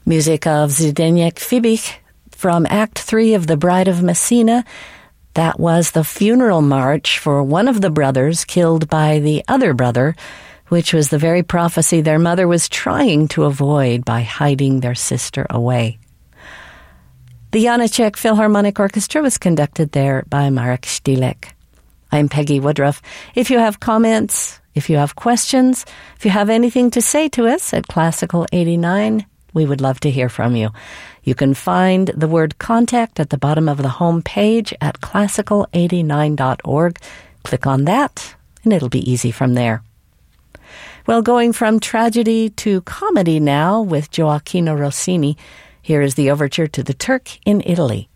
Music of Zdeněk Fibich from Act 3 of The Bride of Messina. That was the funeral march for one of the brothers killed by the other brother, which was the very prophecy their mother was trying to avoid by hiding their sister away. The Janáček Philharmonic Orchestra was conducted there by Marek Stilek. I'm Peggy Woodruff. If you have comments, if you have questions, if you have anything to say to us at Classical 89, we would love to hear from you. You can find the word contact at the bottom of the home page at classical89.org. Click on that, and it'll be easy from there. Well, going from tragedy to comedy now with Gioachino Rossini, here is the overture to The Turk in Italy.